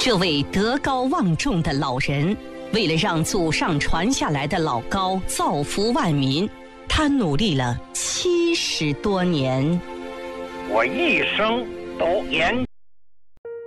这位德高望重的老人，为了让祖上传下来的老高造福万民，他努力了70多年。 我一生都研